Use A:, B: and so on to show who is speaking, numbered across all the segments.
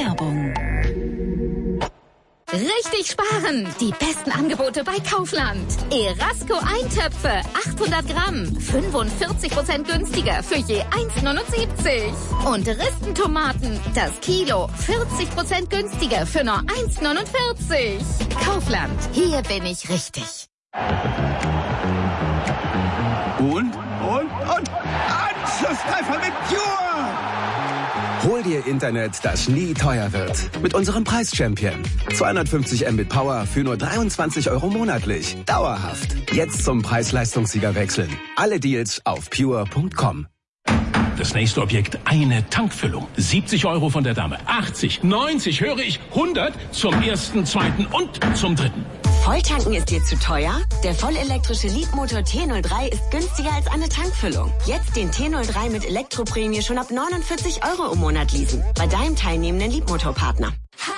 A: Werbung.
B: Richtig sparen! Die besten Angebote bei Kaufland. Erasco Eintöpfe, 800 Gramm, 45% günstiger für je 1,79. Und Ristentomaten, das Kilo, 40% günstiger für nur 1,49. Kaufland, hier bin ich richtig.
C: Und Anschlusstreffer mit Pure!
D: Hol dir Internet, das nie teuer wird. Mit unserem Preis-Champion. 250 Mbit Power für nur 23 € monatlich. Dauerhaft. Jetzt zum Preis-Leistungssieger wechseln. Alle Deals auf pure.com.
E: Das nächste Objekt, eine Tankfüllung. 70 € von der Dame. 80, 90, höre ich, 100 zum ersten, zweiten und zum dritten.
F: Volltanken ist dir zu teuer? Der vollelektrische Leapmotor T03 ist günstiger als eine Tankfüllung. Jetzt den T03 mit Elektroprämie schon ab 49 € im Monat leasen. Bei deinem teilnehmenden Leapmotor-Partner.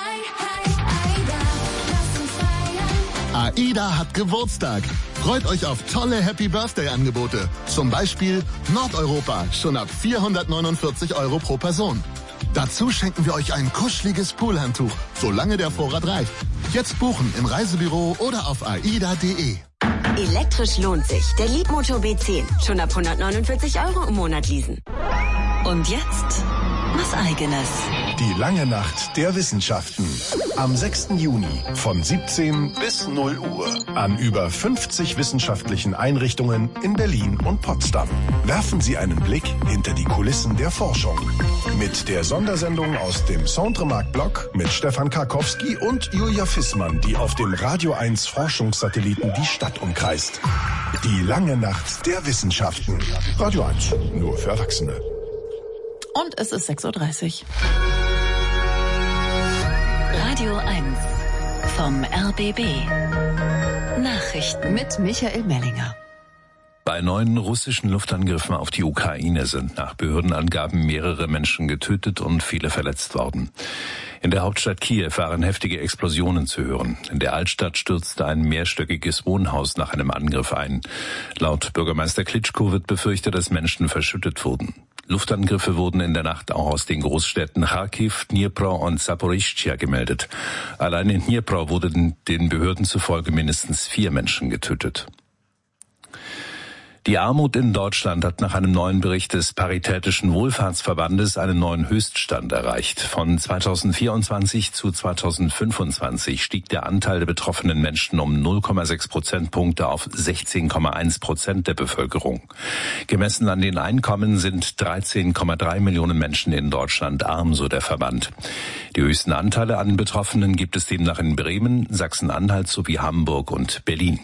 G: AIDA hat Geburtstag. Freut euch auf tolle Happy-Birthday-Angebote. Zum Beispiel Nordeuropa, schon ab 449 € pro Person. Dazu schenken wir euch ein kuscheliges Poolhandtuch, solange der Vorrat reicht. Jetzt buchen im Reisebüro oder auf aida.de.
F: Elektrisch lohnt sich. Der Leapmotor B10, schon ab 149 € im Monat leasen.
A: Und jetzt was Eigenes.
H: Die lange Nacht der Wissenschaften. Am 6. Juni von 17 bis 0 Uhr an über 50 wissenschaftlichen Einrichtungen in Berlin und Potsdam. Werfen Sie einen Blick hinter die Kulissen der Forschung. Mit der Sondersendung aus dem Centremarkt-Blog mit Stefan Karkowski und Julia Fissmann, die auf dem Radio 1 Forschungssatelliten die Stadt umkreist. Die lange Nacht der Wissenschaften. Radio 1, nur für Erwachsene.
I: Und es ist 6:30 Uhr.
A: Radio 1 vom RBB. Nachrichten
I: Mit Michael Mellinger.
J: Bei 9 russischen Luftangriffen auf die Ukraine sind nach Behördenangaben mehrere Menschen getötet und viele verletzt worden. In der Hauptstadt Kiew waren heftige Explosionen zu hören. In der Altstadt stürzte ein mehrstöckiges Wohnhaus nach einem Angriff ein. Laut Bürgermeister Klitschko wird befürchtet, dass Menschen verschüttet wurden. Luftangriffe wurden in der Nacht auch aus den Großstädten Kharkiv, Dnipro und Saporischschja gemeldet. Allein in Dnipro wurden den Behörden zufolge mindestens 4 Menschen getötet. Die Armut in Deutschland hat nach einem neuen Bericht des Paritätischen Wohlfahrtsverbandes einen neuen Höchststand erreicht. Von 2024 zu 2025 stieg der Anteil der betroffenen Menschen um 0,6 Prozentpunkte auf 16,1% der Bevölkerung. Gemessen an den Einkommen sind 13,3 Millionen Menschen in Deutschland arm, so der Verband. Die höchsten Anteile an Betroffenen gibt es demnach in Bremen, Sachsen-Anhalt sowie Hamburg und Berlin.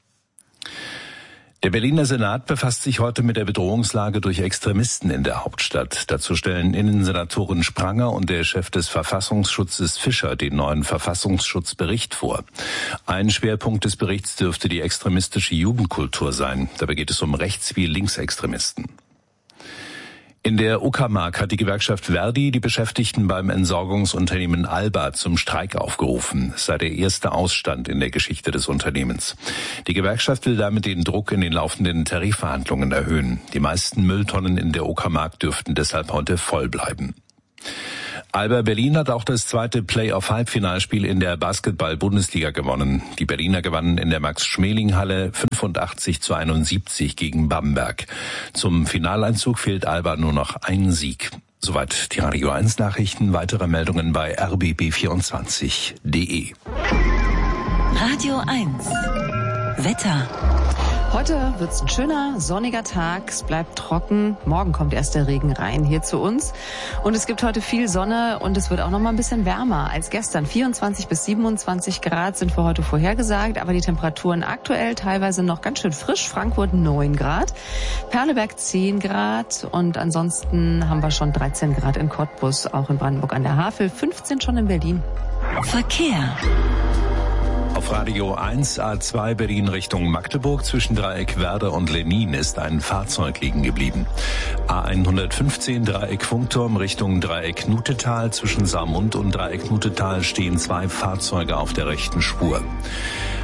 J: Der Berliner Senat befasst sich heute mit der Bedrohungslage durch Extremisten in der Hauptstadt. Dazu stellen Innensenatorin Spranger und der Chef des Verfassungsschutzes Fischer den neuen Verfassungsschutzbericht vor. Ein Schwerpunkt des Berichts dürfte die extremistische Jugendkultur sein. Dabei geht es um Rechts- wie Linksextremisten. In der Uckermark hat die Gewerkschaft Verdi die Beschäftigten beim Entsorgungsunternehmen Alba zum Streik aufgerufen. Es sei der erste Ausstand in der Geschichte des Unternehmens. Die Gewerkschaft will damit den Druck in den laufenden Tarifverhandlungen erhöhen. Die meisten Mülltonnen in der Uckermark dürften deshalb heute voll bleiben. Alba Berlin hat auch das zweite Play-off-Halbfinalspiel in der Basketball-Bundesliga gewonnen. Die Berliner gewannen in der Max-Schmeling-Halle 85-71 gegen Bamberg. Zum Finaleinzug fehlt Alba nur noch ein Sieg. Soweit die Radio 1 Nachrichten. Weitere Meldungen bei rbb24.de.
A: Radio 1 Wetter.
I: Heute wird's ein schöner, sonniger Tag. Es bleibt trocken. Morgen kommt erst der Regen rein hier zu uns. Und es gibt heute viel Sonne und es wird auch noch mal ein bisschen wärmer als gestern. 24 bis 27 Grad sind für heute vorhergesagt. Aber die Temperaturen aktuell teilweise noch ganz schön frisch. Frankfurt 9 Grad, Perleberg 10 Grad und ansonsten haben wir schon 13 Grad in Cottbus, auch in Brandenburg an der Havel, 15 schon in Berlin.
A: Verkehr.
J: Auf Radio 1 A2 Berlin Richtung Magdeburg zwischen Dreieck Werder und Lenin ist ein Fahrzeug liegen geblieben. A115 Dreieck Funkturm Richtung Dreieck Nutetal zwischen Saarmund und Dreieck Nutetal stehen 2 Fahrzeuge auf der rechten Spur.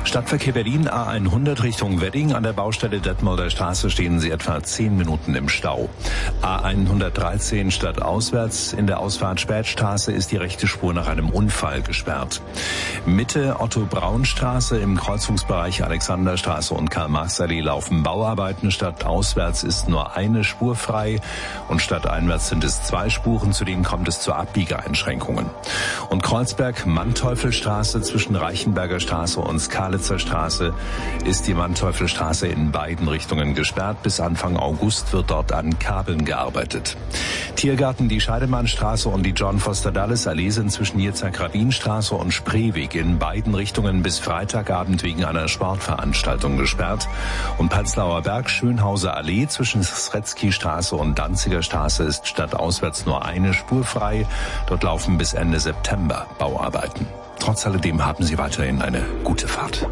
J: Stadtverkehr Berlin, A100 Richtung Wedding. An der Baustelle Detmolder Straße stehen Sie etwa 10 Minuten im Stau. A113 stadtauswärts. In der Ausfahrt Spätstraße ist die rechte Spur nach einem Unfall gesperrt. Mitte Otto-Braun-Straße im Kreuzungsbereich Alexanderstraße und Karl-Marx-Allee laufen Bauarbeiten. Stadtauswärts ist nur eine Spur frei und stadteinwärts sind es 2 Spuren. Zudem kommt es zu Abbiegeeinschränkungen. Und Kreuzberg-Manteuffelstraße zwischen Reichenberger Straße und Skalitzer Straße ist die Manteuffelstraße in beiden Richtungen gesperrt. Bis Anfang August wird dort an Kabeln gearbeitet. Tiergarten, die Scheidemannstraße und die John Foster Dulles Allee sind zwischen Jitzek-Rabin-Straße und Spreeweg in beiden Richtungen bis Freitagabend wegen einer Sportveranstaltung gesperrt. Und Prenzlauer Berg, Schönhauser Allee zwischen Sretzky-Straße und Danziger Straße ist stadtauswärts nur eine Spur frei. Dort laufen bis Ende September Bauarbeiten. Trotz alledem haben Sie weiterhin eine gute Fahrt.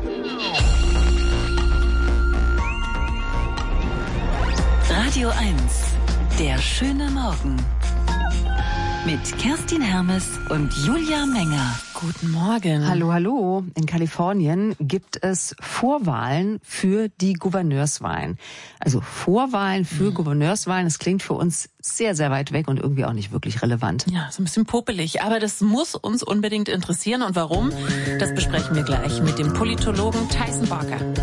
A: Radio 1, der schöne Morgen. Mit Kerstin Hermes und Julia Menger.
I: Guten Morgen. Hallo, hallo. In Kalifornien gibt es Vorwahlen für die Gouverneurswahlen. Also Vorwahlen für Gouverneurswahlen, das klingt für uns sehr, sehr weit weg und irgendwie auch nicht wirklich relevant.
K: Ja, so ein bisschen popelig. Aber das muss uns unbedingt interessieren. Und warum? Das besprechen wir gleich mit dem Politologen Tyson Barker.